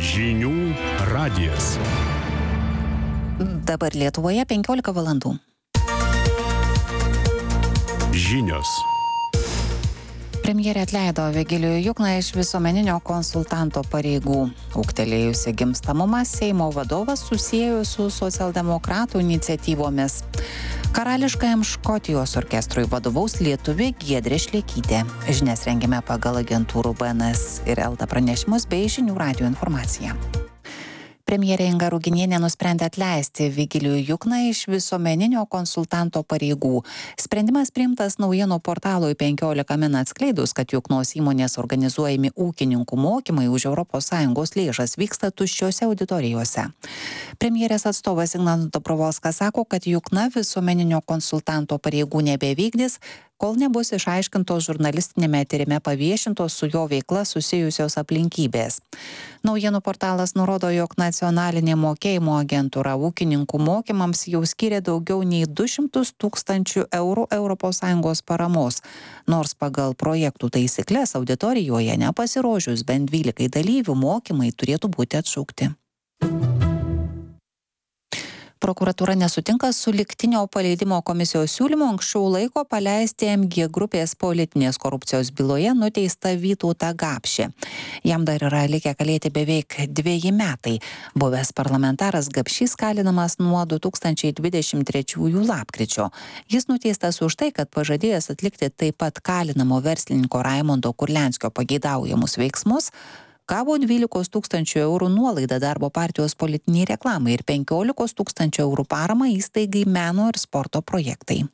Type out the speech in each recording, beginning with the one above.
Žinių radijas. Dabar Lietuvoje 15 valandų. Žinios. Premjerė atleido Vigilijų Jukną iš visuomeninio konsultanto pareigų. Ūgtelėjusi gimstamumą Seimo vadovas susiejo su socialdemokratų iniciatyvomis. Karališkajam Škotijos orkestrui vadovaus lietuvė Giedrė Šlekytė. Žinias rengiame pagal agentūrų BNS ir LT pranešimus bei Žinių radijo informaciją. Premjerė Inga Ruginienė nusprendė atleisti Vigilijų Jukną iš visuomeninio konsultanto pareigų. Sprendimas priimtas naujienų portalui 15 min atskleidus, kad Juknos įmonės organizuojami ūkininkų mokymai už ES lėšas vyksta tuščiose auditorijose. Premjerės atstovas Ignas Dobrovolskas sako, kad Jukna visuomeninio konsultanto pareigų nebevykdys, kol nebus išaiškintos žurnalistinėme tyrime paviešintos su jo veikla susijusios aplinkybės. Naujienų portalas nurodo, jog nacionalinė mokėjimo agentūra ūkininkų mokymams jau skyrė daugiau nei 200 000 eurų ES paramos, nors pagal projektų taisyklės auditorijoje nepasirodžius bent 12 dalyvių mokymai turėtų būti atšaukti. Prokuratūra nesutinka su lygtinio paleidimo komisijos siūlymu anksčiau laiko paleisti MG grupės politinės korupcijos byloje nuteistą Vytautą Gapšį. Jam dar yra likę kalėti beveik 2 metai. Buvęs parlamentaras Gapšys kalinamas nuo 2023 lapkričio. Jis nuteistas už tai, kad pažadėjęs atlikti taip pat kalinamo verslininko Raimondo Kurlianskio pageidaujamus veiksmus, gavo 12 000 eurų nuolaidą darbo partijos politiniai reklamai ir 15 000 eurų paramą įstaigai meno ir sporto projektai.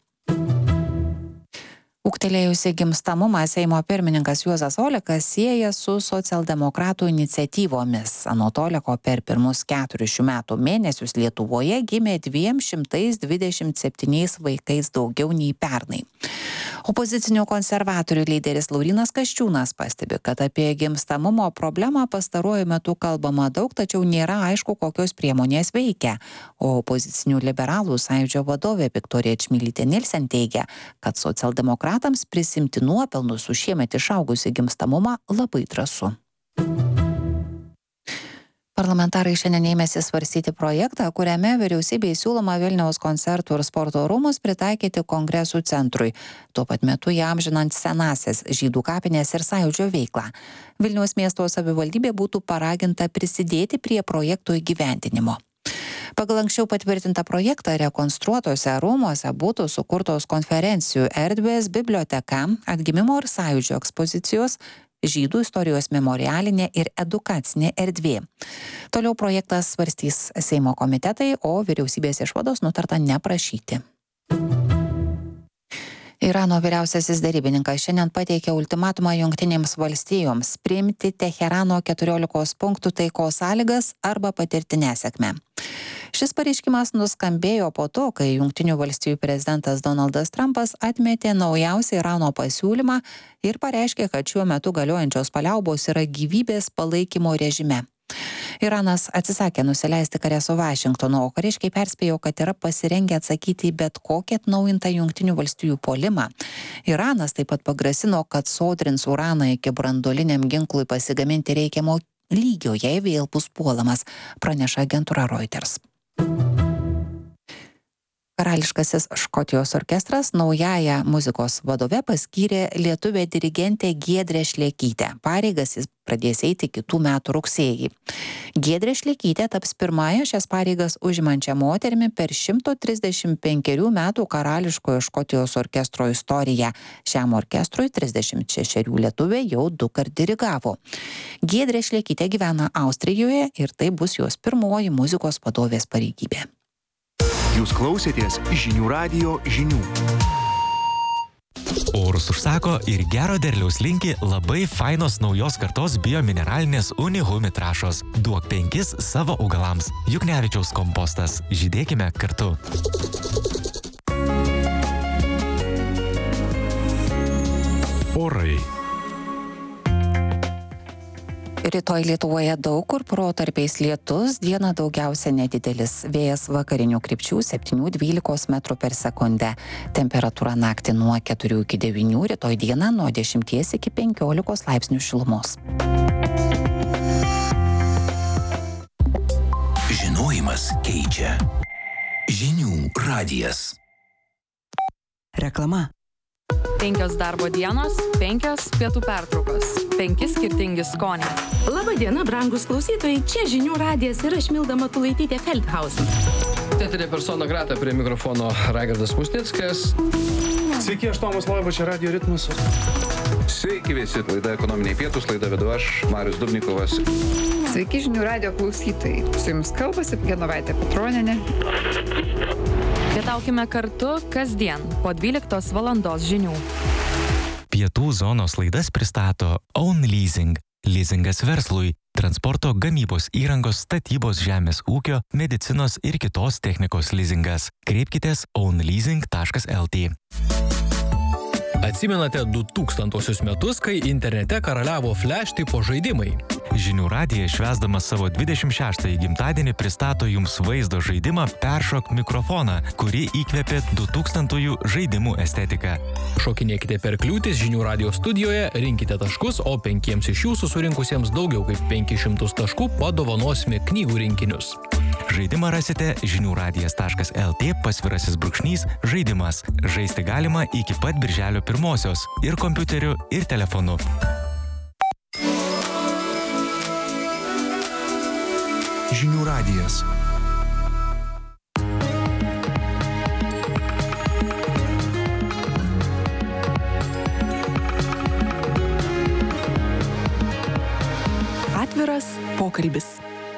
Ūgtelėjusi gimstamumą Seimo pirmininkas Juozas Olekas sieja su socialdemokratų iniciatyvomis. Anot Oleko per pirmus 4 šių metų mėnesius Lietuvoje gimė 227 vaikais daugiau nei pernai. Opozicinių konservatorių lyderis Laurynas Kasčiūnas pastebi, kad apie gimstamumo problemą pastaruoju metu kalbama daug, tačiau nėra aišku, kokios priemonės veikia. O opozicinių liberalų sąjūdžio vadovė Viktorija Čmilytė Nilsen teigia, kad socialdemokratams prisimti nuopelnus už šiemet išaugusi gimstamumą labai drąsu. Parlamentarai šiandien ėmėsi svarstyti projektą, kuriame vyriausybei siūloma Vilniaus koncertų ir sporto rūmus pritaikyti kongresų centrui, tuo pat metu įamžinant senąsias žydų kapinės ir sąjūdžio veiklą. Vilniaus miesto savivaldybė būtų paraginta prisidėti prie projekto įgyvendinimo. Pagal anksčiau patvirtintą projektą rekonstruotose rūmuose būtų sukurtos konferencijų erdvės, biblioteka, atgimimo ir sąjūdžio ekspozicijos, žydų istorijos memorialinė ir edukacinė erdvė. Toliau projektas svarstys Seimo komitetai, o vyriausybės išvados nutarta neprašyti. Irano vyriausiasis derybininkas šiandien pateikė ultimatumą Jungtinėms valstijoms priimti Teherano 14 punktų taikos sąlygas arba patirti nesėkmę. Šis pareiškimas nuskambėjo po to, kai Jungtinių valstijų prezidentas Donaldas Trumpas atmetė naujausią Irano pasiūlymą ir pareiškė, kad šiuo metu galiojančios paliaubos yra gyvybės palaikymo režime. Iranas atsisakė nusileisti kare su Vašingtonu, o kariškiai perspėjo, kad yra pasirengę atsakyti į bet kokį atnaujintą Jungtinių valstijų puolimą. Iranas taip pat pagrasino, kad sodrins uraną iki branduoliniam ginklui pasigaminti reikiamo lygio, jei vėl bus puolamas, praneša agentūra Reuters. Karališkasis Škotijos orkestras naująją muzikos vadove paskyrė lietuvė dirigentė Giedrė Šlekytė. Pareigas jis pradės eiti kitų metų rugsėjį. Giedrė Šlekytė taps pirmąją šias pareigas užimančią moterimi per 135 metų Karališkojo Škotijos orkestro istoriją. Šiam orkestrui 36 lietuvė jau 2 dirigavo. Giedrė Šlekytė gyvena Austrijoje ir tai bus jos pirmoji muzikos vadovės pareigybė. Jūs klausėtės Žinių radijo žinių. Orus užsako ir gero derliaus linki labai fainos naujos kartos biomineralinės Unihumi trąšos. Duok 5 savo augalams. Juknevičiaus kompostas. Žydėkime kartu. Orai. Rytoj Lietuvoje daug kur protarpiais lietus, dieną daugiausia nedidelis. Vėjas vakarinių krypčių 7-12 metrų per sekundę. Temperatūra naktį nuo 4 iki 9, rytoj dieną nuo 10 iki 15 laipsnių šilumos. Žinias keičia. Žinių radijas. Reklama. 5 darbo dienos, 5 pietų pertraukos, 5 skirtingi skoniai. Labadiena, brangus klausytojai, čia Žinių radijas ir aš Milda Matulaitytė Feldhausen. Teatrė persona grata, prie mikrofono Raigardas Musnickas. Sveiki, aš Tomas Loiba, čia Radio Ritmas. Sveiki visi, laida Ekonominiai pietūs, laida vedu aš, Marius Dubnikovas. Sveiki, Žinių radijo klausytojai. Su jums kalbasi Genovaitė Petronienė. Pietaukime kartu kasdien po 12 valandos žinių. Pietų zonos laidas pristato Own Leasing. Leasingas verslui, transporto, gamybos įrangos, statybos, žemės ūkio, medicinos ir kitos technikos leasingas. Kreipkitės ownleasing.lt. Atsimenate 2000 metus, kai internete karaliavo flash tipo žaidimai. Žinių radijas švęsdamas savo 26-ąjį gimtadienį pristato jums vaizdo žaidimą Peršok mikrofoną, kuri įkvėpė 2000-ųjų žaidimų estetiką. Šokinėkite per kliūtis Žinių radijo studijoje, rinkite taškus, o 5 iš jūsų surinkusiems daugiau kaip 500 taškų padovanosime knygų rinkinius. Žaidimą rasite žiniųradijas.lt /žaidimas. Žaisti galima iki pat birželio 1-osios ir kompiuteriu, ir telefonu. Žinių radijas. Atviras pokalbis.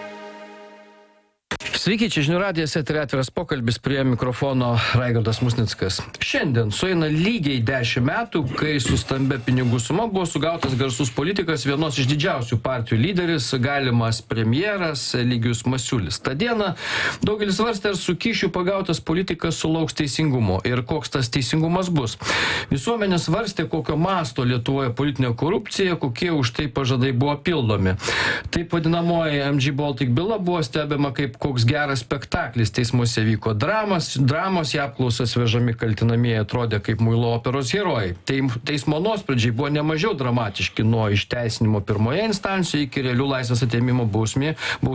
Sveiki, čia Žinių radijas, eteryje atviras pokalbis, prie mikrofono Raigardas Musnickas. Šiandien sueina lygiai 10 metų, kai su stambia pinigų suma buvo sugautas garsus politikas, vienos iš didžiausių partijų lyderis, galimas premjeras Eligijus Masiulis. Ta diena daugelis svarstė, ar su kyšiu pagautas politikas sulauks teisingumo ir koks tas teisingumas bus. Visuomenė svarstė, kokio masto Lietuvoje politinė korupcija, kokie už tai pažadai buvo pildomi. Taip vadinamoji MG Baltic byla buvo stebima kaip koks geras spektaklis, teismuose vyko dramos, į apklausas vežami kaltinamieji atrodė kaip muilo operos herojai. Teismo nuosprendžiai buvo nemažiau dramatiški, nuo išteisinimo pirmoje instancijoje iki realių laisvės atėmimo bausmių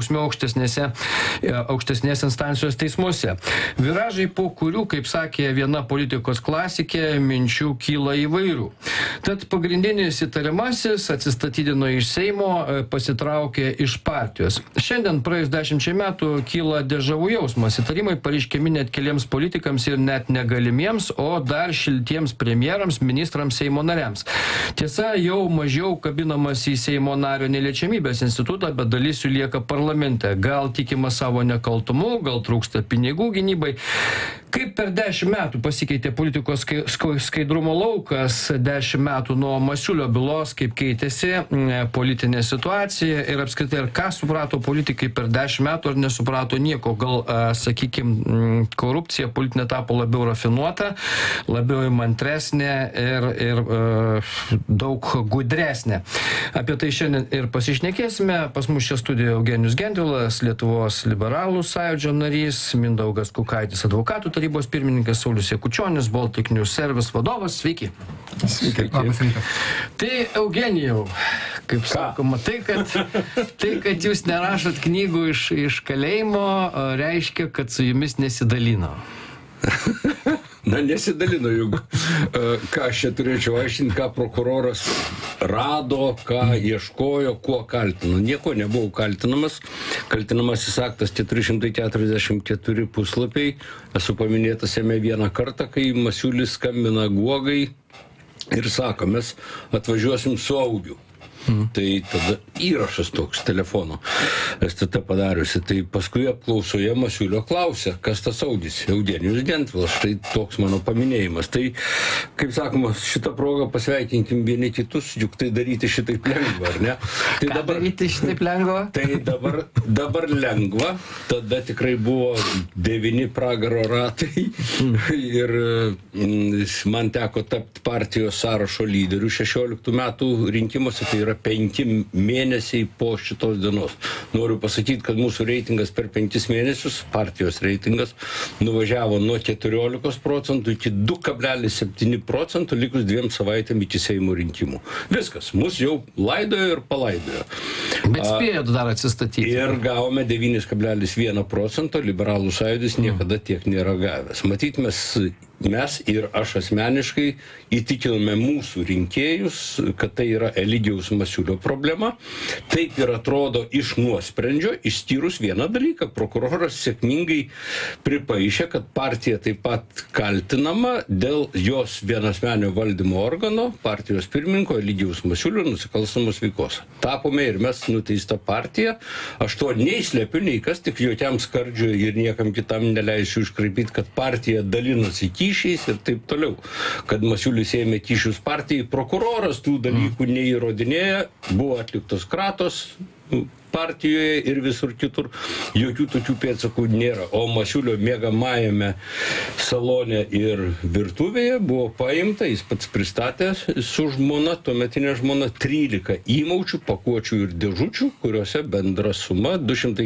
aukštesnės instancijos teismuose. Viražai, po kurių, kaip sakė viena politikos klasikė, minčių kyla įvairių. Tad pagrindinis įtariamasis atsistatydino iš Seimo, pasitraukė iš partijos. Šiandien praėjus 10 metų kyla dežavų jausmas. Įtarimai pareiškiami net keliems politikams ir net negalimiems, o dar šiltiems premjerams, ministrams, Seimo nariams. Tiesa, jau mažiau kabinamas į Seimo nario neliečiamybės institutą, bet dalis jų lieka parlamente. Gal tikima savo nekaltumu, gal trūksta pinigų gynybai. Kaip per 10 metų pasikeitė politikos skaidrumo laukas, 10 metų nuo Masiulio bylos, kaip keitėsi politinė situacija ir apskritai, ar ką suprato politikai per 10 metų, ar nesuprato nieko. Gal, sakykime, korupcija politinė tapo labiau rafinuota, labiau įmantresnė ir daug gudresnė. Apie tai šiandien ir pasišnekėsime. Pas mus čia studijoje Eugenijus Gentvilas, Lietuvos liberalų sąjūdžio narys, Mindaugas Kukaitis, advokatų tarybos pirmininkas, Saulius Jakučionis, Baltic News Service vadovas. Sveiki. Sveiki. Labas rytas. Tai Eugenijau, kaip sakoma, tai, kad jūs nerašot knygų iš kalėjimo, reiškia, kad su jumis nesidalino. Na, nesidalino, juk ką aš čia turėčiau aiškinti, ką prokuroras rado, ką ieškojo, kuo kaltino. Nieko nebuvo kaltinamas. Kaltinamasis aktas 444 puslapiai. Esu paminėtas jame vieną kartą, kai Masiulis skambina Guogai ir sako, mes atvažiuosim su Augiu. Tai tada įrašas toks telefono STT padariusi. Tai paskui apklausoje Masiulio klausė, kas tas Augis? Eugenijus Gentvilas. Tai toks mano paminėjimas. Tai, kaip sakoma, šitą progą pasveikinkim vieni kitus, juk tai daryti šitaip lengva, ar ne? Tai ką daryti šitaip lengva? Tai dabar lengva. Tada tikrai buvo 9 pragaro ratai ir man teko tapti partijos sąrašo lyderiu 16 metų rinkimuose. Tai yra yra 5 mėnesiai po šitos dienos. Noriu pasakyti, kad mūsų reitingas per 5 mėnesius, partijos reitingas, nuvažiavo nuo 14% iki 2,7%, likus 2 savaitėm iki Seimo rinkimų. Viskas, mus jau laidojo ir palaidojo. Bet spėjot dar atsistatyti. Ir gavome 9,1%, liberalų sąjūdis niekada tiek nėra gavęs. Matyt, mes ir aš asmeniškai įtikinome mūsų rinkėjus, kad tai yra Eligijaus Masiulio problema. Taip ir atrodo iš nuosprendžio, išskyrus vieną dalyką. Prokuroras sėkmingai pripaišė, kad partija taip pat kaltinama dėl jos vienasmenio valdymo organo, partijos pirmininko Eligijaus Masiulio nusikalstamos veikos. Tapome ir mes nuteista partija. Aš to nei slėpiu, nei kas, tik jokiam skardžiui ir niekam kitam neleisiu iškraipyti, kad partija dalinosi kyšiais ir taip toliau. Kad Masiulis ėmė kyšius partijai, prokuroras tų dalykų neįrodinėja, buvo atliktos kratos partijoje ir visur kitur. Jokių tokių pėdsakų nėra. O Masiulio miegamajame salone ir virtuvėje buvo paimta, jis pats pristatė su žmona, tuometinė žmona, 13 įmaučių, pakuočių ir dėžučių, kuriuose bendra suma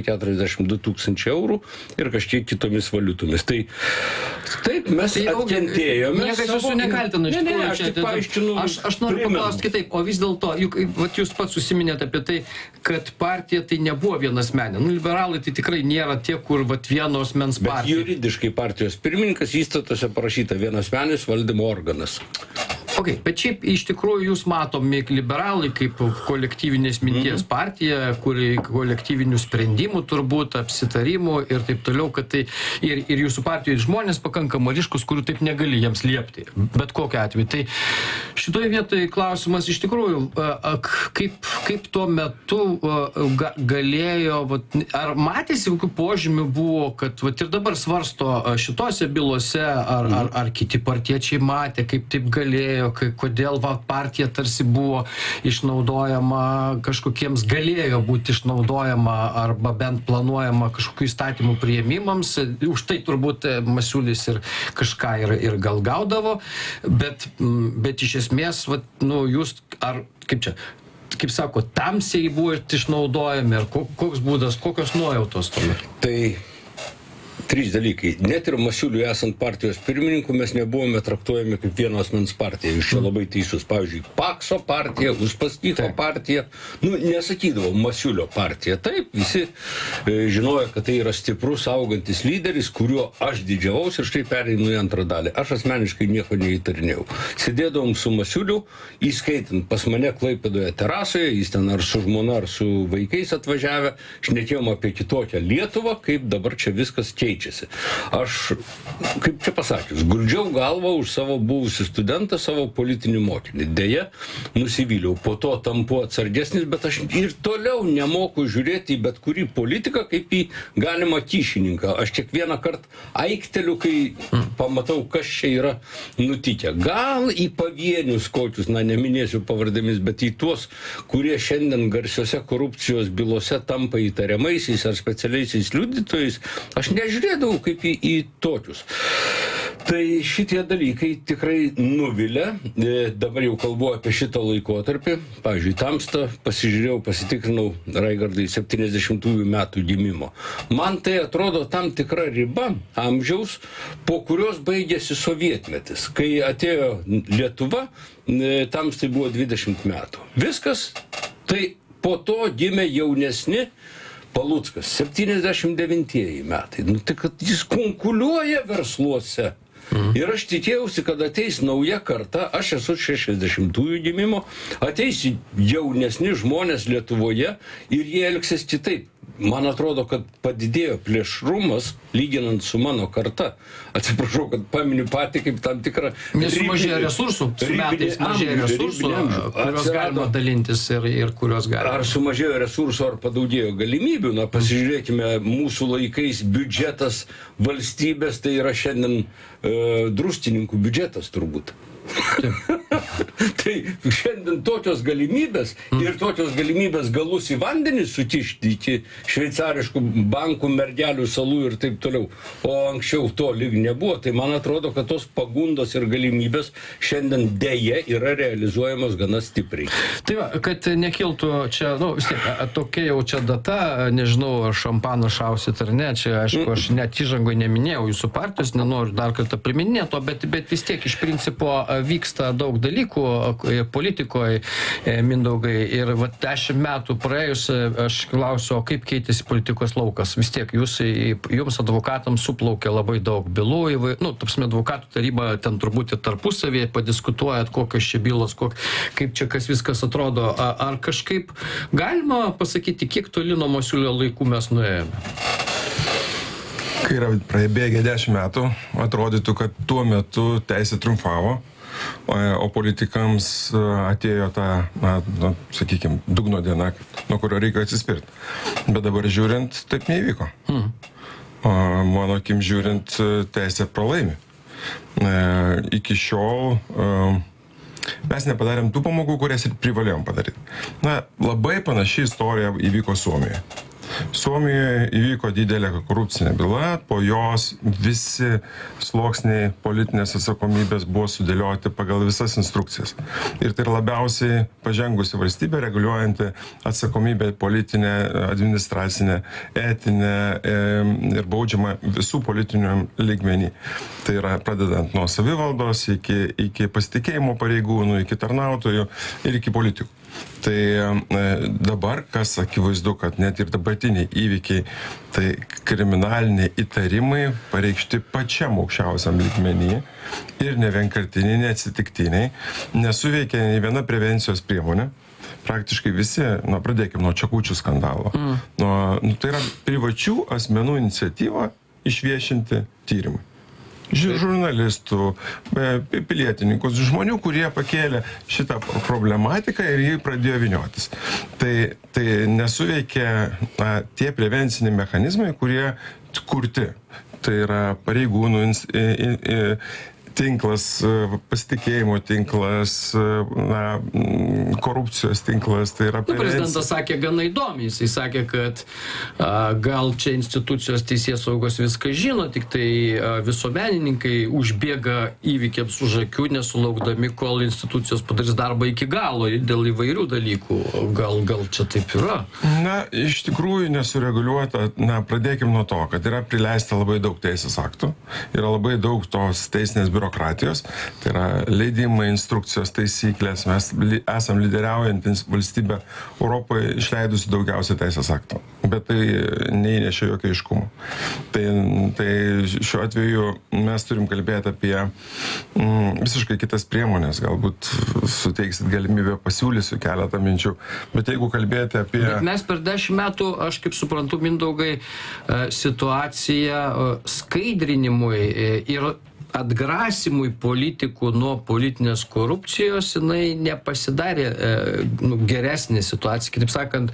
242 000 eurų ir kažkiek kitomis valiutomis. Tai taip mes atkentėjome. Niekas jūsų nekaltina, iš tikrųjų. Aš tik paaiškinu. Aš noriu paklausti kitaip, o vis dėlto, juk jūs pats užsiminėte apie tai, kad partija tai nebuvo vienasmenė. Liberalai tai tikrai nėra tie, kur vienos mens partija. Bet juridiškai partijos pirmininkas įstatuose parašyta vienasmenis valdymo organas. Okay, bet šiaip iš tikrųjų jūs matomi liberalai kaip kolektyvinės minties partija, kuri kolektyvinių sprendimų turbūt, apsitarimų ir taip toliau, kad tai ir jūsų partijoje žmonės pakankamai ryškus, kurių taip negali jiems liepti, bet kokiu atveju. Tai šitoje vietoje klausimas iš tikrųjų, kaip tuo metu galėjo, ar matėsi kokių požymių buvo, kad ir dabar svarsto šitose bylose, ar kiti partiečiai matė, kaip taip galėjo, kodėl partija tarsi buvo išnaudojama kažkokiems, galėjo būti išnaudojama arba bent planuojama kažkokių įstatymų priėmimams. Už tai turbūt Masiulis ir kažką ir gal gaudavo, bet iš esmės, jūs, ar kaip čia, kaip sako, tamsiai buvo išnaudojami, ar koks būdas, kokios nuojautos tuomet? Tai 3 dalykai. Net ir Masiuliui esant partijos pirmininku mes nebuvome traktuojami kaip vieno asmens partija. Jūs čia labai teisus. Pavyzdžiui, Pakso partija, Uspaskicho partija. Nesakydavo Masiulio partija. Taip, visi žinojo, kad tai yra stiprus, augantis lyderis, kuriuo aš didžiavausi ir štai pereinu į antrą dalį. Aš asmeniškai nieko neįtarinėjau. Sėdėdavom su Masiuliu, įskaitant pas mane Klaipėdoje terasoje, jis ten ar su žmona, ar su vaikais atvažiavę, šnekėjom apie kitokią Lietuvą, kaip dabar čia viskas keičiasi. Aš, kaip čia pasakius, guldžiau galvą už savo buvusį studentą, savo politinį mokinį. Deja, nusivyliau. Po to tampu atsargesnis, bet aš ir toliau nemoku žiūrėti į bet kurį politiką kaip į galimą kyšininką. Aš kiekvieną kartą aikteliu, kai pamatau, kas čia yra nutikę. Gal į pavienius kokius, neminėsiu pavardėmis, bet į tuos, kurie šiandien garsiose korupcijos bylose tampa įtariamaisiais ar specialiaisiais liudytojais, aš nežiūrėdavau kaip į tokius. Tai šitie dalykai tikrai nuvilia. Dabar jau kalbu apie šitą laikotarpį. Pavyzdžiui, Tamsta pasižiūrėjau, pasitikrinau, Raigardai, 70-ųjų metų gimimo. Man tai atrodo tam tikra riba amžiaus, po kurios baigėsi sovietmetis. Kai atėjo Lietuva, Tamstai buvo 20 metų. Viskas, tai po to gimė jaunesni Paluckas, 79 metai. Tai kad jis konkuliuoja versluose. Ir aš tikėjausi, kad ateis nauja karta, aš esu 60-ųjų gimimo, ateis jaunesni žmonės Lietuvoje ir jie elgsis kitaip. Man atrodo, kad padidėjo plėšrumas, lyginant su mano karta. Atsiprašau, kad paminiu patį kaip tam tikrą... Nesumažėjo resursų, su metais mažėjo resursų, kurios galima dalintis ir kurios galima. Ar sumažėjo resursų, ar padaugėjo galimybių? Pasižiūrėkime, mūsų laikais biudžetas valstybės, tai yra šiandien druskininkų biudžetas turbūt. Tai šiandien tokios galimybės ir tokios galimybės galus į vandenį sutišti iki šveicariškų bankų, mergelių salų ir taip toliau. O anksčiau to lyg nebuvo. Tai man atrodo, kad tos pagundos ir galimybės šiandien dėja yra realizuojamos gana stipriai. Tai va, kad nekiltų čia, vis tiek, tokia jau čia data, nežinau, ar šampaną šausit ar ne, čia, aišku, aš net įžangoj neminėjau jūsų partijos, nenoriu dar kartą priminėti to, bet vis tiek iš principo vyksta daug dalykų politikoje, Mindaugai, ir 10 metų praėjus, aš klausiu, o kaip keitėsi politikos laukas? Vis tiek jums advokatams suplaukė labai daug bylų, advokatų taryba ten turbūt ir tarpusavėje padiskutuojat, kokios čia bylos, kaip čia kas viskas atrodo. Ar kažkaip galima pasakyti, kiek toli nuo Masiulio laikų mes nuėjome? Kai yra praebėgę 10 metų, atrodytų, kad tuo metu teisė triumfavo, o politikams atėjo ta, sakykime, dugno diena, nuo kurio reikia atsispirti. Bet dabar žiūrint, taip neįvyko. Mano akim žiūrint, teisė pralaimi. Iki šiol mes nepadarėm tų pamokų, kurias ir privalėjom padaryti. Labai panaši istorija įvyko Suomijoje. Suomijoje įvyko didelė korupcinė byla, po jos visi sluoksniai politinės atsakomybės buvo sudėlioti pagal visas instrukcijas. Ir tai labiausiai pažengusi valstybė, reguliuojanti atsakomybę politinę, administracinę, etinę ir baudžiamą visų politinių lygmenį. Tai yra pradedant nuo savivaldos iki pasitikėjimo pareigūnų, iki tarnautojų ir iki politikų. Tai dabar, kas akivaizdu, kad net ir dabartiniai įvykiai, tai kriminaliniai įtarimai pareikšti pačiam aukščiausiam lygmenį ir nevienkartiniai, neatsitiktiniai, nesuveikia nei viena prevencijos priemonė. Praktiškai visi, pradėkime nuo Čekučių skandalo. Tai yra privačių asmenų iniciatyva išviešinti tyrimai. Žurnalistų, pilietininkus, žmonių, kurie pakėlė šitą problematiką ir jį pradėjo vyniotis. Tai nesuveikia tie prevenciniai mechanizmai, kurie kurti. Tai yra pareigūnų tinklas, pasitikėjimo tinklas, korupcijos tinklas, tai yra prevencija. Prezidentas sakė gana įdomiai, jisai sakė, kad gal čia institucijos teisėsaugos viską žino, tik tai visuomenininkai užbėga įvykiams už akių, nesulaukdami, kol institucijos padarys darbą iki galo dėl įvairių dalykų. Gal čia taip yra? Iš tikrųjų nesureguliuota, pradėkim nuo to, kad yra prileista labai daug teisės aktų, yra labai daug tos teisinės biurokratijos, tai yra leidimai, instrukcijos, taisyklės. Mes esam lyderiaujantis valstybė Europoje išleidusi daugiausia teisės aktų, bet tai neįnešė jokio aiškumo. Tai šiuo atveju mes turim kalbėti apie visiškai kitas priemonės, galbūt suteiksit galimybę, pasiūlysiu keletą minčių, bet jeigu kalbėti apie... Bet mes per 10 metų, aš kaip suprantu, Mindaugai, situaciją skaidrinimui ir atgrasimui politikų nuo politinės korupcijos, jinai nepasidarė geresnė situacija. Kitaip sakant,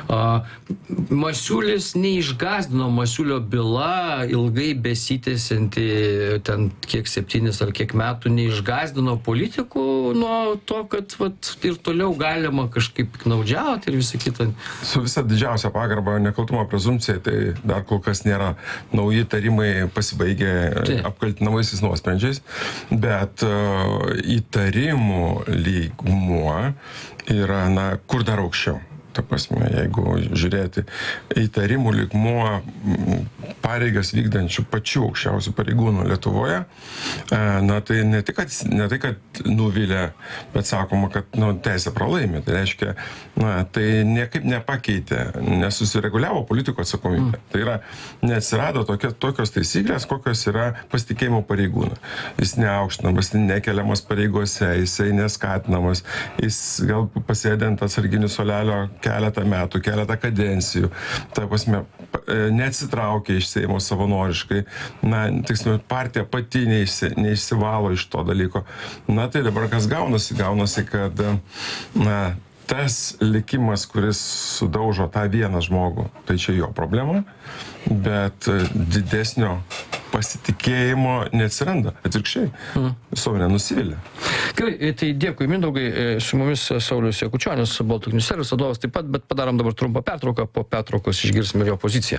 Masiulis neišgąsdino, Masiulio byla ilgai besitęsianti, ten kiek 7 ar kiek metų, neišgąsdino politikų nuo to, kad ir toliau galima kažkaip piknaudžiauti ir visą kitą. Su visa didžiausia pagarba nekaltumo prezumpcijai, tai dar kol kas nėra. Nauji tarimai pasibaigė apkaltinamaisiais nuosprendžiais, bet įtarimų lygmuo yra, kur dar aukščiau. Ta prasme, jeigu žiūrėti įtarimų lygmuo pareigas vykdančių pačių aukščiausių pareigūnų Lietuvoje, tai ne tai, kad nuvilė, bet sakoma, kad teisė pralaimė. Tai reiškia, tai niekaip nepakeitė, nesusireguliavo politiko atsakomybė. Tai yra, neatsirado tokios taisyklės, kokios yra pasitikėjimo pareigūnų. Jis neaukštinamas, nekeliamas pareigose, jisai neskatinamas, jis gal pasėdint atsarginių suolelio keletą metų, keletą kadencijų, ta prasme, neatsitraukia iš Seimo savanoriškai, partija pati neišsivalo iš to dalyko. Tai dabar kas gaunasi, kad tas likimas, kuris sudaužo tą vieną žmogų, tai čia jo problema, bet didesnio pasitikėjimo neatsiranda. Atvirkščiai, visuomenė nusivylė. Gerai, tai dėkui Mindaugai, su mumis Saulius Jakučionis, Baltic News Service vadovas taip pat, bet padarom dabar trumpą pertrauką, po pertraukos išgirsime jo poziciją.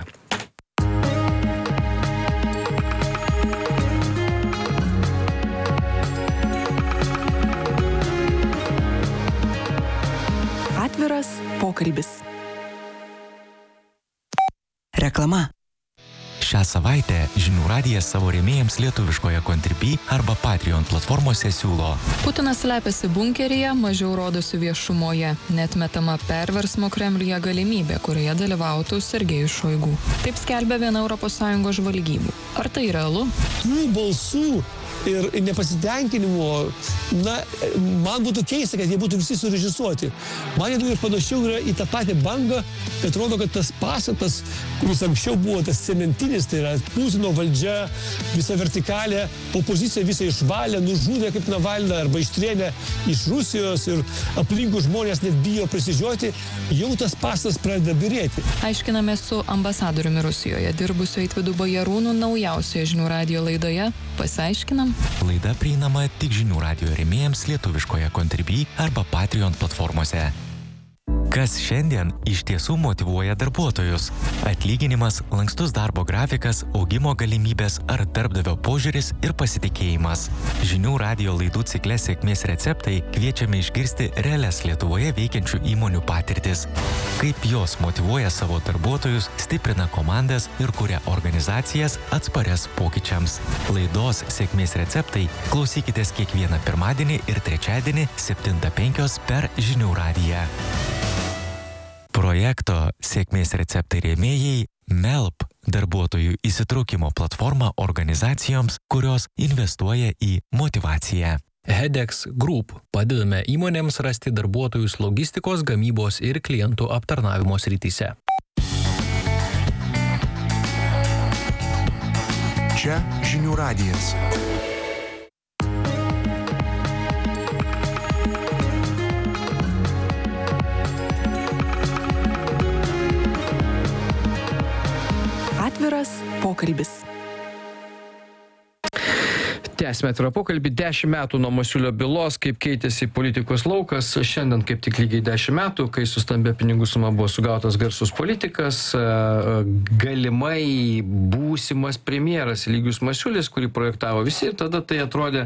Atviras pokalbis. Reklama. Šią savaitę Žinių radijas savo rėmėjams lietuviškoje Contribui arba Patreon platformose siūlo. Putinas slepiasi bunkeryje, mažiau rodosi viešumoje. Neatmetama perversmo Kremliuje galimybė, kurioje dalyvautų Sergejus Šoigu. Taip skelbia viena ES žvalgybų. Ar tai realu? Tų balsų ir nepasitenkinimo, man būtų keista, kad jie būtų visi surežisuoti. Man ir panašiau yra į tą patį bangą, kad atrodo, kad tas pastatas, kuris anksčiau buvo tas cementinis, tai yra Putino valdžia, visa vertikalė, opozicija visą išvalė, nužudė kaip Navalną arba ištrėmė iš Rusijos ir aplinkų žmonės net bijo prisižioti, jau tas pastatas pradeda birėti. Aiškiname su ambasadoriumi Rusijoje, dirbusiu Eitvydu Bajarūnu naujausioje Žinių radijo laidoje. Pasiaiškinam. Laida prieinama tik Žinių radijo rėmėjams lietuviškoje Contribui arba Patreon platformose. Kas šiandien iš tiesų motyvuoja darbuotojus? Atlyginimas, lankstus darbo grafikas, augimo galimybės ar darbdavio požiūris ir pasitikėjimas. Žinių radijo laidų cikle Sėkmės receptai kviečiame išgirsti realias Lietuvoje veikiančių įmonių patirtis. Kaip jos motyvuoja savo darbuotojus, stiprina komandas ir kuria organizacijas atsparias pokyčiams. Laidos Sėkmės receptai klausykitės kiekvieną pirmadienį ir trečiadienį 7:05 per Žinių radiją. Projekto Sėkmės receptai rėmėjai MELP darbuotojų įsitraukimo platforma organizacijoms, kurios investuoja į motyvaciją. Hedex Group padedame įmonėms rasti darbuotojus logistikos, gamybos ir klientų aptarnavimo srityse. Čia Žinių radijas. Atviras pokalbis. Tęsime atvirą pokalbį. 10 metų nuo Masiulio bylos, kaip keitėsi politikos laukas. Šiandien kaip tik lygiai 10 metų, kai su stambia pinigų suma buvo sugautas garsus politikas, galimai būsimas premjeras Eligijus Masiulis, kurį projektavo visi, ir tada tai atrodė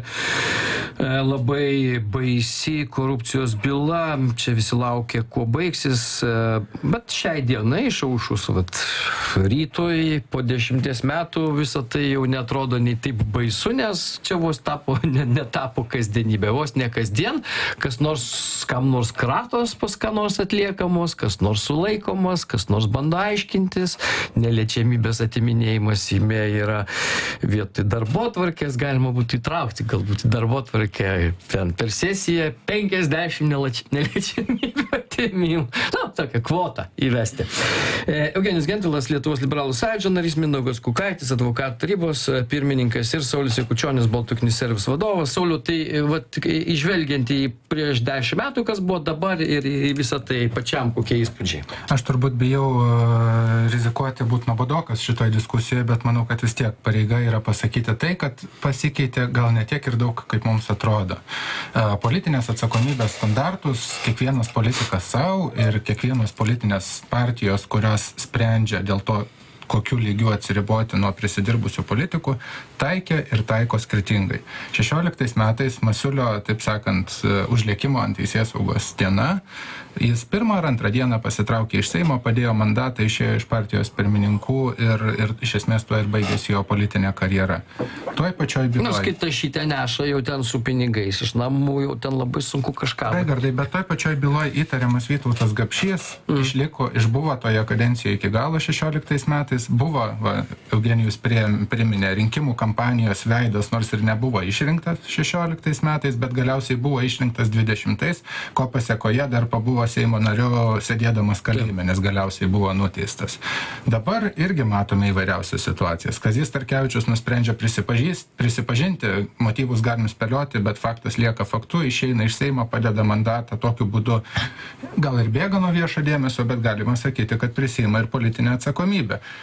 labai baisi korupcijos byla. Čia visi laukia, kuo baigsis. Bet šiai dienai išaušus rytoj po 10 metų visą tai jau netrodo nei taip baisu, nes čia vos netapo kasdienybė, vos ne kasdien, kas nors, kam nors kratos pas ką nors atliekamos, kas nors sulaikomas, kas nors bando aiškintis, neliečiamybės atiminėjimas Seime yra vietoj darbotvarkės, galima būtų įtraukti galbūt į darbotvarkę ten per sesiją 50 neliečiamybių atimimų. Tokią kvotą įvesti. Eugenijus Gentvilas, Lietuvos liberalų sąjūdžio narys, Mindaugas Kukaitis, advokatų tarybos pirmininkas ir Saulius Jakučionis, Baltic News Service vadovas. Sauliau, tai išvelgiant į prieš 10 metų, kas buvo dabar ir visą tai pačiam kokie įspūdžiai? Aš turbūt bijau rizikuoti būti nuobodokas šitoje diskusijoje, bet manau, kad vis tiek pareiga yra pasakyti tai, kad pasikeitė gal ne tiek ir daug, kaip mums atrodo. Politinės atsakomybės standartus kiekvienas politikas savo ir kiekvienos politinės partijos, kurios sprendžia dėl to, kokiu lygiu atsiriboti nuo prisidirbusių politikų, taikė ir taiko skirtingai. 16 metais Masiulio, taip sakant, užlėkimo ant teisėsaugos diena, jis pirmą ar antrą dieną pasitraukė iš Seimo, padėjo mandatą, išėjo iš partijos pirmininkų ir iš esmės tuo ir baigėsi jo politinė karjera. Toj pačioj byloj. Skaita šitą neša jau ten su pinigais iš namų, jau ten labai sunku kažką. Raigardai, bet toj pačioj byloj įtariamas Vytautas Gapšys išbuvo toje kadencijoje iki galo 16 metais, buvo, Eugenijus priminė, rinkimų kampanijos veidas, nors ir nebuvo išrinktas 16 metais, bet galiausiai buvo išrinktas 20, ko pasekoje dar pabuvo Seimo nariu sėdėdamas kalėjime, nes galiausiai buvo nuteistas. Dabar irgi matome įvairiausias situacijas. Kazys Starkevičius nusprendžia prisipažinti, motyvus galim spėlioti, bet faktas lieka faktu, išeina iš Seimo, padeda mandatą, tokiu būdu gal ir bėga nuo viešo dėmesio, bet galima sakyti, kad prisiima ir politinę atsakomybę.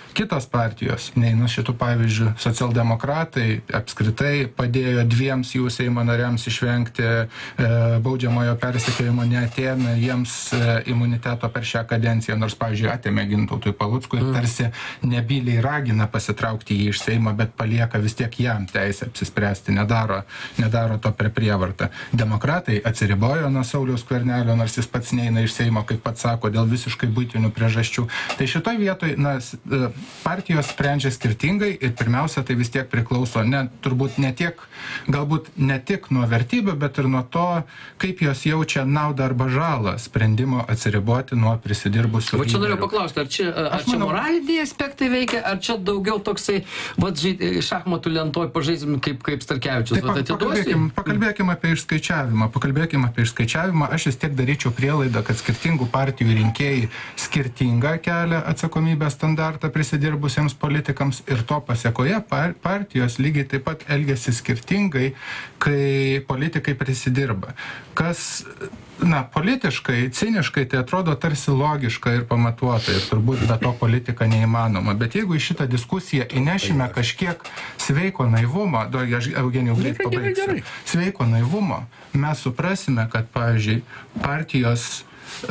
Kitos partijos, neina šitų pavyzdžių, socialdemokratai apskritai padėjo 2 jų Seimo nariams išvengti baudžiamojo persekiojimo, neatėmė jiems imuniteto per šią kadenciją, nors, pavyzdžiui, atėmė Gintautui Paluckui ir tarsi nebyliai ragina pasitraukti jį iš Seimo, bet palieka vis tiek jam teisę apsispręsti, nedaro to per prievartą. Demokratai atsiribojo nuo Sauliaus Skvernelio, nors jis pats neina iš Seimo, kaip pats sako, dėl visiškai buitinių priežasčių. Tai šitoj vietoj, partijos sprendžia skirtingai ir pirmiausia, tai vis tiek priklauso turbūt galbūt ne tik nuo vertybių, bet ir nuo to, kaip jos jaučia naudą arba žalą sprendimo atsiriboti nuo prisidirbusių. Va čia noriu paklausti, ar čia moraliniai aspektai veikia, ar čia daugiau toksai, šachmatų lentoj pažaisim kaip Starkevičius. Pakalbėkime apie išskaičiavimą. Aš vis tiek daryčiau prielaidą, kad skirtingų partijų rinkėjai skirtingą kelią atsakomybės standartą prisidirbusiems politikams ir to pasiekoje partijos lygiai taip pat elgiasi skirtingai, kai politikai prisidirba. Kas, politiškai, ciniškai tai atrodo tarsi logiška ir pamatuota ir turbūt be to politika neįmanoma. Bet jeigu į šitą diskusiją įnešime kažkiek sveiko naivumo, aš Eugenijau greit pabaigsiu, sveiko naivumo, mes suprasime, kad, pavyzdžiui, partijos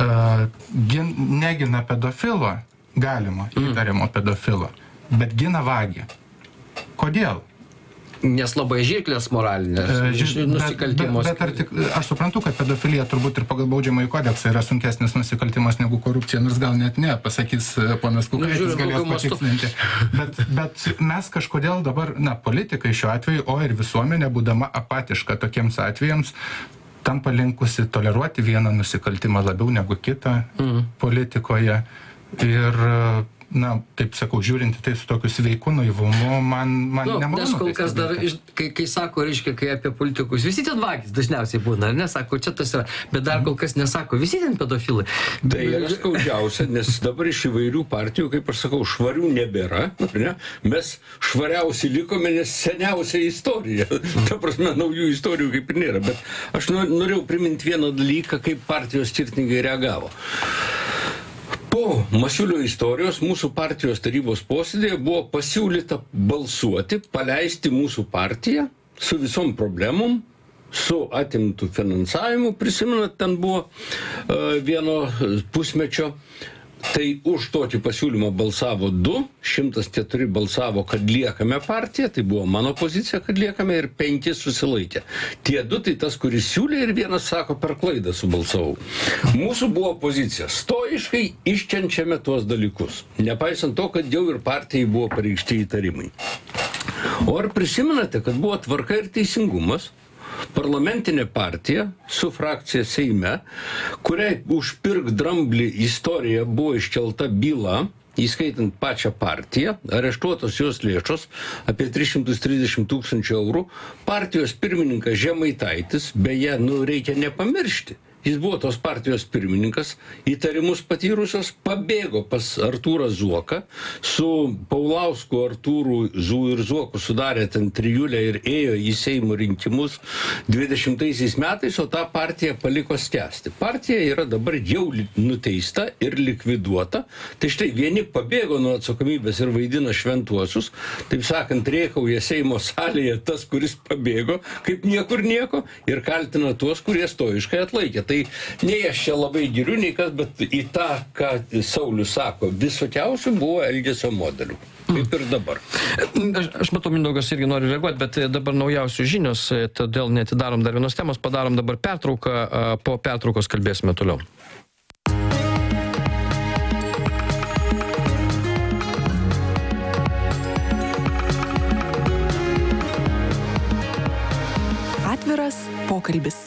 negina pedofilo, galimo, įtariamo pedofilo, bet gina vagį. Kodėl? Nes labai žirklės moralinės nusikaltimus. Bet aš suprantu, kad pedofilija turbūt ir pagal baudžiamąjį kodeksą yra sunkesnis nusikaltimas negu korupcija, nors gal net ne, pasakys ponas Kukaitis, galės patikslinti. Bet mes kažkodėl dabar, politikai šiuo atveju, o ir visuomenė, būdama apatiška tokiems atvejams, tampa linkusi toleruoti vieną nusikaltimą labiau negu kitą politikoje. Ir, taip sakau, žiūrinti tai su tokiu sveiku naivumu, man nemalonu. Nes kol kas dar, kai sako, reiškia, kai apie politikus, visi ten vagys dažniausiai būna, ar ne, sako, čia tas yra, bet dar kol kas nesako, visi ten pedofilai. Tai yra skaudžiausia, nes dabar iš įvairių partijų, kaip aš sakau, švarių nebėra, ne? Mes švariausi likome, nes seniausia istorija. Ta prasme, naujų istorijų kaip ir nėra, bet aš norėjau priminti vieną dalyką, kaip partijos skirtingai reagavo. Po Masiulio istorijos mūsų partijos tarybos posėdėje buvo pasiūlyta balsuoti, paleisti mūsų partiją su visom problemom, su atimtų finansavimu, prisimenat, ten buvo vieno pusmečio. Tai už tokį pasiūlymą balsavo 2, 104 balsavo, kad liekame partiją, tai buvo mano pozicija, kad liekame, ir 5 susilaikė. Tie 2 tai tas, kuris siūlė, ir vienas sako, per klaidą subalsavau. Mūsų buvo pozicija, stoiškai iškenčiame tuos dalykus, nepaisant to, kad jau ir partijai buvo pareikšti įtarimai. O ar prisimenate, kad buvo Tvarka ir teisingumas, parlamentinė partija su frakcija Seime, kuriai užpirk dramblį istorija buvo iškelta byla, įskaitant pačią partiją, areštuotos jos lėšos apie 330 000 eurų, partijos pirmininkas Žemaitaitis, beje, reikia nepamiršti, jis buvo tos partijos pirmininkas, įtarimus patyrusios, pabėgo pas Artūrą Zuoką, su Paulausku, Artūru ir Zuoku sudarė ten trijulę ir ėjo į Seimo rinkimus 20 metais, o tą partiją paliko skęsti. Partija yra dabar jau nuteista ir likviduota, tai štai vieni pabėgo nuo atsakomybės ir vaidina šventuosius, taip sakant, rėkauja Seimo salėje tas, kuris pabėgo, kaip niekur nieko, ir kaltina tuos, kurie stoiškai atlaikė. Tai nei aš čia labai giriu, nei kas, bet į tą, ką Saulius sako, visokiausių buvo elgesio modelių. Kaip ir dabar. Aš matau, Mindaugas irgi nori reaguoti, bet dabar naujausių žinios, todėl neatidarom dar vienos temos, padarom dabar pertrauką, po pertraukos kalbėsime toliau. Atviras pokalbis.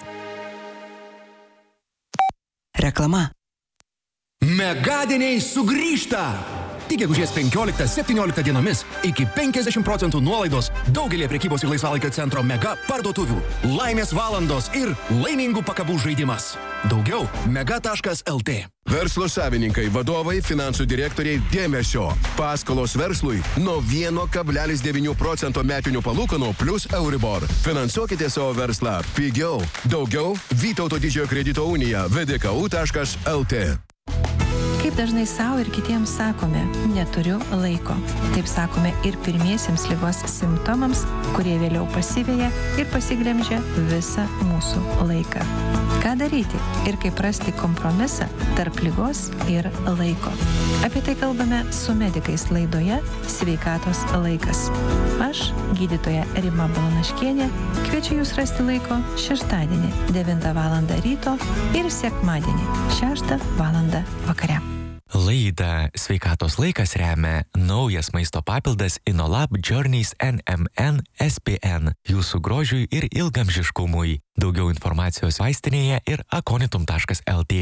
Reklama. Megadieniai sugrįžta! Tik gegužės 15-17 dienomis iki 50% nuolaidos daugelį prekybos ir laisvalaikio centro Mega parduotuvių. Laimės valandos ir laimingų pakabų žaidimas. Daugiau mega.lt. Verslo savininkai, vadovai, finansų direktoriai, dėmesio. Paskolos verslui nuo 1,9% metinių palūkanų plus Euribor. Finansuokite savo verslą pigiau. Daugiau Vytauto Didžiojo kredito unija vdku.lt. Kaip dažnai savo ir kitiems sakome, neturiu laiko. Taip sakome ir pirmiesiems ligos simptomams, kurie vėliau pasiveja ir pasiglemžia visą mūsų laiką. Ką daryti ir kaip rasti kompromisą tarp ligos ir laiko? Apie tai kalbame su medikais laidoje Sveikatos laikas. Aš, gydytoja Rima Balanaškienė, kviečiu jūs rasti laiko šeštadienį 9 val. Ryto ir sekmadienį 6 val. Vakare. Laidą Sveikatos laikas remia naujas maisto papildas InnoLab Journeys NMN SPN jūsų grožiui ir ilgamžiškumui. Daugiau informacijos vaistinėje ir aconitum.lt.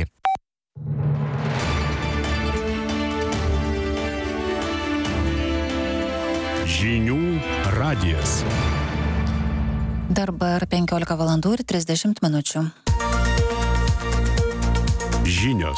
Žinių radijas. Dabar 15 valandų ir 30 minučių. Žinios.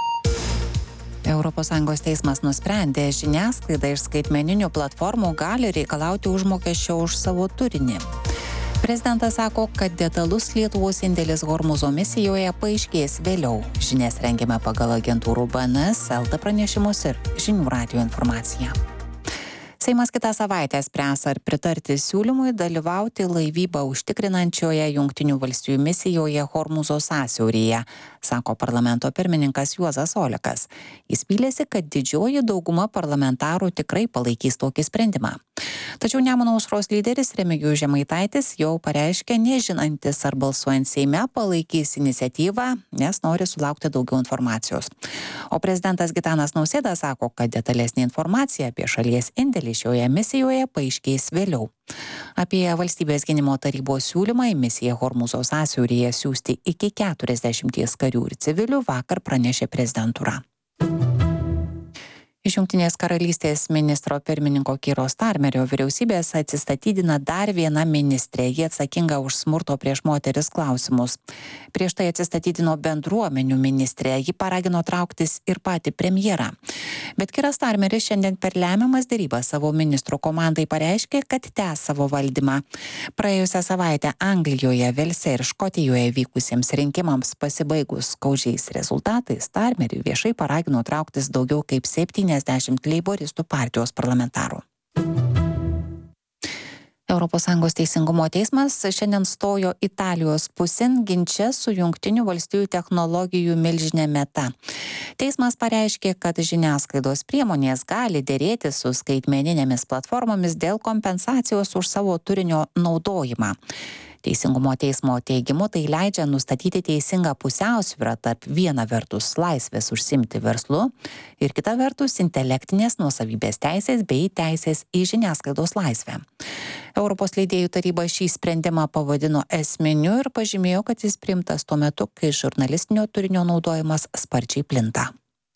ES teismas nusprendė, žiniasklaida iš skaitmeninių platformų gali reikalauti užmokesčio už savo turinį. Prezidentas sako, kad detalus Lietuvos indėlis Hormūzo misijoje paaiškės vėliau. Žinias rengiame pagal agentūrų BNS, LT pranešimus ir Žinių radijo informaciją. Seimas kitą savaitę spręs, ar pritarti siūlymui dalyvauti laivybą užtikrinančioje Jungtinių valstijų misijoje Hormūzo sąsiauryje, sako parlamento pirmininkas Juozas Olekas. Jis vylėsi, kad didžioji dauguma parlamentarų tikrai palaikys tokį sprendimą. Tačiau Nemuno aušros lyderis Remigijus Žemaitaitis jau pareiškė, nežinantis, ar balsuojant Seime palaikys iniciatyvą, nes nori sulaukti daugiau informacijos. O prezidentas Gitanas Nausėda sako, kad detalesnė informacija apie šalies indėlį šioje misijoje paaiškės vėliau. Apie valstybės gynimo tarybos siūlymą į misiją Hormūzo sąsiauryje siųsti iki 40 karių ir civilių vakar pranešė prezidentūra. Iš Jungtinės karalystės ministro pirmininko Keiro Starmerio vyriausybės atsistatydina dar viena ministrė, ji atsakinga už smurto prieš moteris klausimus. Prieš tai atsistatydino bendruomenių ministrė, ji paragino trauktis ir patį premjerą. Bet Keiras Starmeris šiandien per lemiamas derybas savo ministrų komandai pareiškė, kad tęs savo valdymą. Praėjusią savaitę Anglijoje, Velse ir Škotijoje vykusiems rinkimams pasibaigus skaudžiais rezultatais, Starmerį viešai paragino trauktis daugiau kaip 70 leiboristų partijos parlamentarų. ES teisingumo teismas šiandien stojo Italijos pusėn ginče su Jungtinių valstijų technologijų milžine Meta. Teismas pareiškė, kad žiniasklaidos priemonės gali derėti su skaitmeninėmis platformomis dėl kompensacijos už savo turinio naudojimą. Teisingumo teismo teigimu tai leidžia nustatyti teisingą pusiausvyrą tarp viena vertus laisvės užsiimti verslu ir kita vertus intelektinės nuosavybės teisės bei teisės į žiniasklaidos laisvę. Europos leidėjų taryba šį sprendimą pavadino esminiu ir pažymėjo, kad jis priimtas tuo metu, kai žurnalistinio turinio naudojimas sparčiai plinta.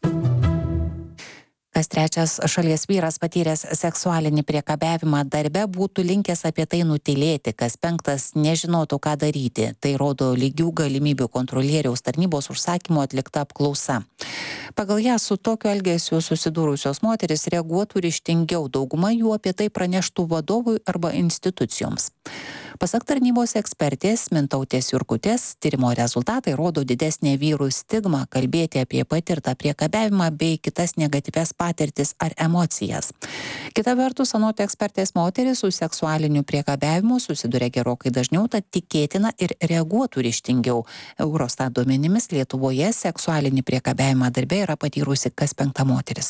Kas trečias šalies vyras patyręs seksualinį priekabiavimą darbe būtų linkęs apie tai nutylėti, kas penktas nežinotų, ką daryti. Tai rodo lygių galimybių kontrolieriaus tarnybos užsakymo atlikta apklausa. Pagal ją su tokiu elgesiu susidūrusios moteris reaguotų ryžtingiau, dauguma jų apie tai praneštų vadovui arba institucijoms. Pasak tarnybos ekspertės Mintautės Jurkutės, tyrimo rezultatai rodo didesnę vyrų stigmą kalbėti apie patirtą priekabiavimą bei kitas negatyvias patirtis ar emocijas. Kita vertus, anot ekspertės, moteris su seksualiniu priekabiavimu susiduria gerokai dažniau, tad tikėtina ir reaguotų ryžtingiau. Eurostat duomenimis Lietuvoje seksualinį priekabiavimą darbe yra patyrusi kas penkta moteris.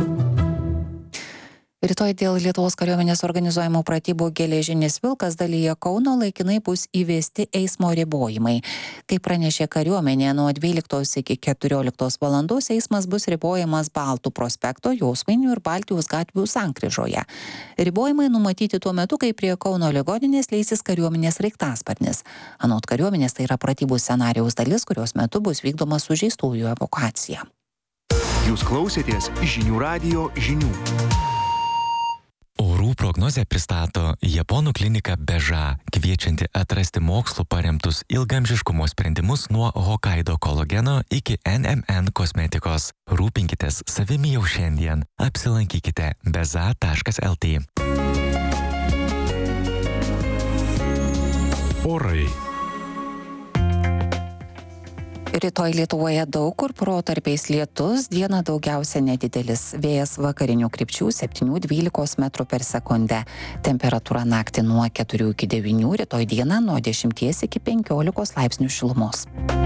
Rytoj dėl Lietuvos kariuomenės organizuojamų pratybų Geležinis vilkas dalyje Kauno laikinai bus įvesti eismo ribojimai. Kaip pranešė kariuomenė, nuo 12 iki 14 valandos eismas bus ribojamas Baltų prospekto, Jausvainių ir Baltijos gatvių sankryžoje. Ribojimai numatyti tuo metu, kai prie Kauno ligoninės leisis kariuomenės sraigtasparnis. Anot kariuomenės tai yra pratybų scenarijaus dalis, kurios metu bus vykdoma sužeistųjų evakuacija. Jūs klausėtės Žinių radijo žinių. Orų prognozę pristato Japonų klinika Beža, kviečianti atrasti mokslu paremtus ilgamžiškumo sprendimus nuo Hokkaido kolageno iki NMN kosmetikos. Rūpinkitės savimi jau šiandien. Apsilankykite beza.lt. Orai. Rytoj Lietuvoje daug kur protarpiais lietus, dieną daugiausia nedidelis. Vėjas vakarinių krypčių 7-12 metrų per sekundę. Temperatūra naktį nuo 4 iki 9, rytoj dieną nuo 10 iki 15 laipsnių šilumos.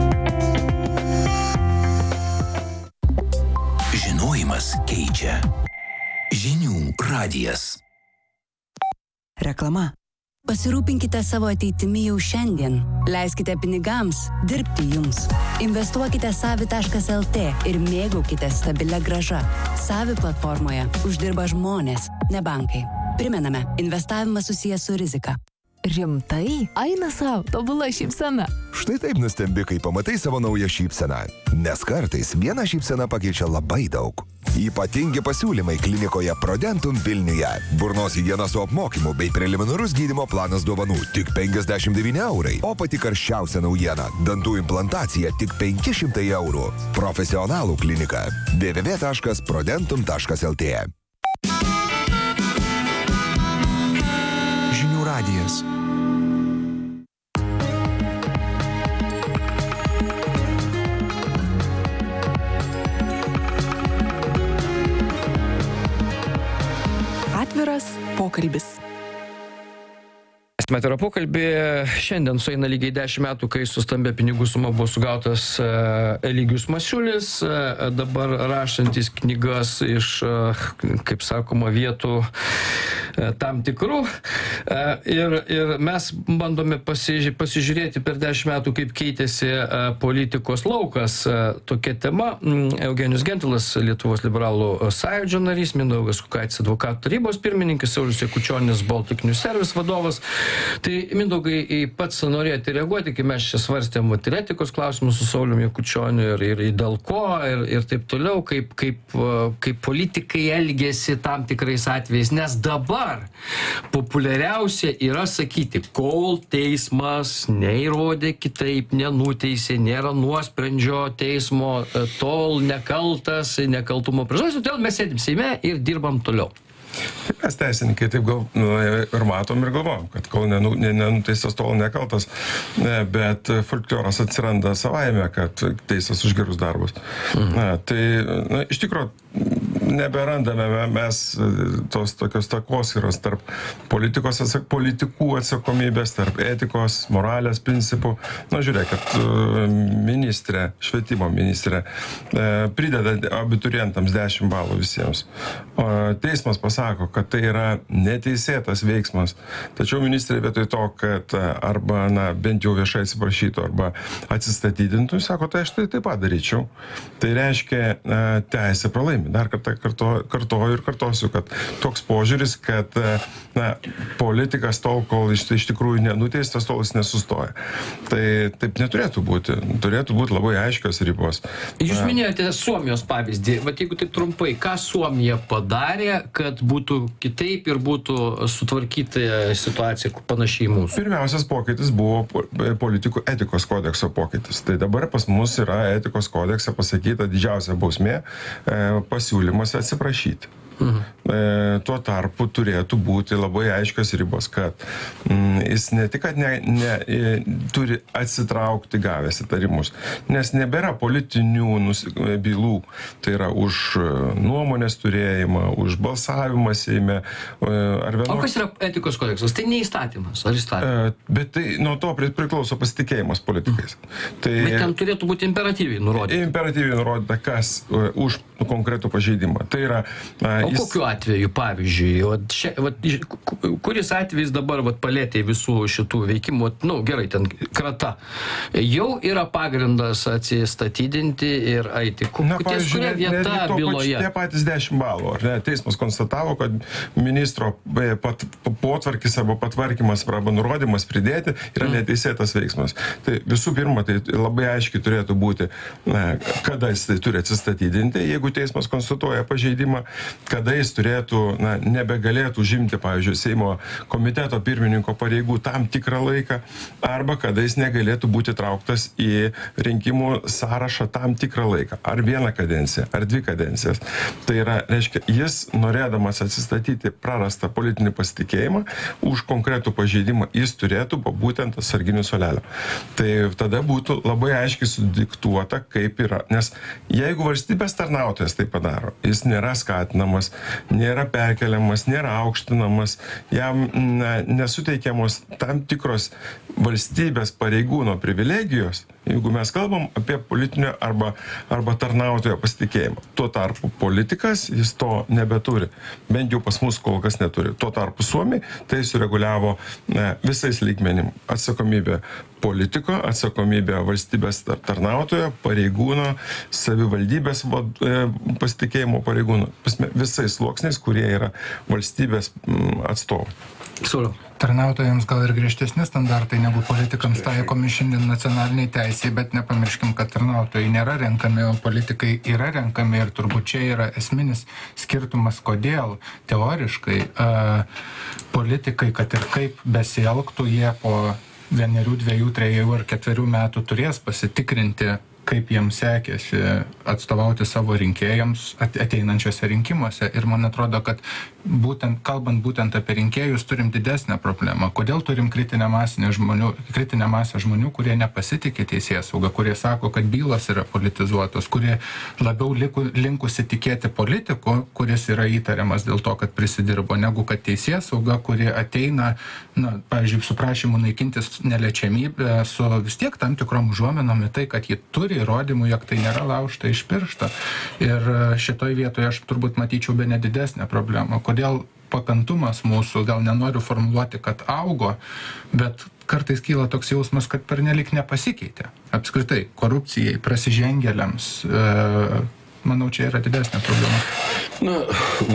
Žinojimas keičia. Žinių radijas. Reklama. Pasirūpinkite savo ateitimi jau šiandien. Leiskite pinigams dirbti jums. Investuokite savi.lt ir mėgaukite stabilią grąžą. Savi platformoje uždirba žmonės, ne bankai. Primename, investavimas susijęs su rizika. Rimtai? Eina savo, tobula šypsena. Štai taip nustembi, kai pamatai savo naują šypseną. Nes kartais viena šypsena pakeičia labai daug. Ypatingi pasiūlymai klinikoje Prodentum Vilniuje. Burnos higienos su apmokymu bei preliminarus gydymo planas dovanų tik 59 eurai. O pati karščiausia naujiena – dantų implantacija tik 500 eurų. Profesionalų klinika. www.prodentum.lt. Žinių radijas. Atviras pokalbis. Atvirą pokalbį. Šiandien sueina lygiai 10 metų, kai su stambia pinigų suma buvo sugautas Eligijus Masiulis, dabar rašantis knygas iš, kaip sakoma, vietų tam tikrų. Ir mes bandome pasižiūrėti per 10 metų, kaip keitėsi politikos laukas. Tokia tema. Eugenijus Gentvilas, Lietuvos liberalų sąjūdžio narys, Mindaugas Kukaitis, advokatų tarybos pirmininkas, Saulius Jakučionis, Baltic News Service vadovas. Tai, Mindaugai, pats norėjote reaguoti, kai mes čia svarstėm etikos klausimus su Sauliumi Jakučioniu ir dėl ko ir taip toliau, kaip politikai elgėsi tam tikrais atvejais. Nes dabar populiariausia yra sakyti, kol teismas neįrodė kitaip, nenuteisė, nėra nuosprendžio teismo, tol nekaltas, nekaltumo priežastis, todėl mes sėdim Seime ir dirbam toliau. Mes teisininkai taip ir matom ir galvom, kad kol nenuteistas, tol nekaltas, bet folkloras atsiranda savaime, kad teistas už gerus darbus. Tai iš tikrųjų neberandame mes tos tokios takoskyros tarp politikų atsakomybės, tarp etikos, moralės principų. Žiūrėkit, ministrė, švietimo ministrė prideda abiturientams 10 balų visiems. Teismas pasako, kad tai yra neteisėtas veiksmas. Tačiau ministrė vietoj to, kad arba bent jau viešai atsiprašytų, arba atsistatydintų, sako, tai aš tai taip pat daryčiau. Tai reiškia, teisė pralaimi. Dar kartą kartoju ir kartosiu, kad toks požiūris, kad politikas tol, kol iš tikrųjų nenuteistas, tol jis nesustoja. Tai taip neturėtų būti. Turėtų būti labai aiškios ribos. Jūs minėjote Suomijos pavyzdį. Vat jeigu taip trumpai, ką Suomija padarė, kad būtų kitaip ir būtų sutvarkyta situacija panašiai į mūsų? Pirmiausias pokytis buvo politikų etikos kodekso pokytis. Tai dabar pas mus yra etikos kodekse pasakyta didžiausia bausmė pasiūlymas atsiprašyti. Tuo tarpu turėtų būti labai aiškios ribos, kad jis ne tik, kad turi atsitraukti gavęs įtarimus, nes nebėra politinių bylų, tai yra už nuomonės turėjimą, už balsavimą Seime. O kas yra etikos kodeksas? Tai ne įstatymas, ar įstatymas? Bet tai nuo to priklauso pasitikėjimas politikais. Bet ten turėtų būti imperatyviai nurodyta. Imperatyviai nurodyta, kas už konkretų pažeidimą. Tai yra... O kokiu atveju, pavyzdžiui, kuris atvejis dabar palėtė visų šitų veikimų, gerai, ten krata, jau yra pagrindas atsistatydinti ir eiti. Ties kuria vieta byloje? Tie patys 10 balų, ar ne? Teismas konstatavo, kad ministro potvarkis arba patvarkymas arba nurodymas pridėti yra neteisėtas veiksmas. Tai visų pirma, tai labai aiškiai turėtų būti, kada jis tai turi atsistatydinti, jeigu teismas konstatuoja pažeidimą, kada jis turėtų, nebegalėtų užimti, pavyzdžiui, Seimo komiteto pirmininko pareigų tam tikrą laiką, arba kada jis negalėtų būti trauktas į rinkimų sąrašą tam tikrą laiką. Ar vieną kadenciją, ar 2 kadencijas. Tai yra, reiškia, jis norėdamas atsistatyti prarastą politinį pasitikėjimą už konkretų pažeidimą, jis turėtų būtent atsarginių suolelio. Tai tada būtų labai aiškiai sudiktuota, kaip yra. Nes jeigu valstybės tarnautojas tai padaro, jis nėra skatinamas, nėra perkeliamas, nėra aukštinamas, jam nesuteikiamos tam tikros valstybės pareigūno privilegijos, jeigu mes kalbam apie politinio arba tarnautojo pasitikėjimą. Tuo tarpu politikas, jis to nebeturi. Bent jau pas mus kol kas neturi. Tuo tarpu Suomiai tai sureguliavo visais lygmenim. Atsakomybė politiko, atsakomybė valstybės tarnautojo, pareigūno, savivaldybės pasitikėjimo pareigūno. Visais sluoksniais, kurie yra valstybės atstovai. Tarnautojams gal ir griežtesni standartai negu politikams taikomi šiandien nacionaliniai teisėjai, bet nepamirškim, kad tarnautojai nėra renkami, o politikai yra renkami ir turbūt čia yra esminis skirtumas, kodėl teoriškai politikai, kad ir kaip besielgtų, jie po 1, 2, 3 ar 4 metų turės pasitikrinti, kaip jiems sekėsi atstovauti savo rinkėjams ateinančiose rinkimuose. Ir man atrodo, kad kalbant būtent apie rinkėjus, turim didesnę problemą. Kodėl turim kritinę masę žmonių, kurie nepasitikė teisėsauga, kurie sako, kad bylos yra politizuotos, kurie labiau linkusi tikėti politiku, kuris yra įtariamas dėl to, kad prisidirbo, negu kad teisėsauga, kuri ateina, pavyzdžiui, su prašymu naikintis neliečiamybę, su vis tiek tam tikrom užuominom į tai, kad ji turi įrodymų, jog tai nėra laužta iš piršto. Ir šitoj vietoje aš turbūt matyčiau bene didesnę problemą. Kodėl pakantumas mūsų, gal nenoriu formuluoti, kad augo, bet kartais kyla toks jausmas, kad pernelik nepasikeitė. Apskritai, korupcijai, prasižengėliams, manau, čia yra didesnė problema.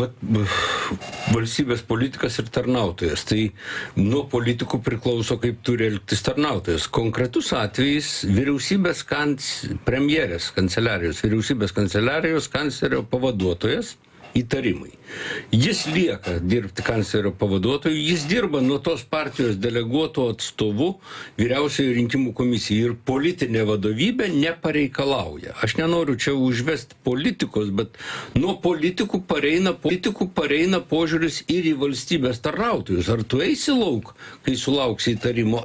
Valstybės politikas ir tarnautojas. Tai nuo politikų priklauso, kaip turi elgtis tarnautojas. Konkretus atvejis vyriausybės premjerės kanceliarijos, vyriausybės kanceliarijos kanclerio pavaduotojas įtarimai. Jis lieka dirbti kanclerio pavaduotoju, jis dirba nuo tos partijos deleguoto atstovu vyriausiojo rinkimų komisijai ir politinė vadovybė nepareikalauja. Aš nenoriu čia užvesti politikos, bet nuo politikų pareina požiūris ir į valstybės tarnautojus. Ar tu eisi lauk, kai sulauksi įtarimo,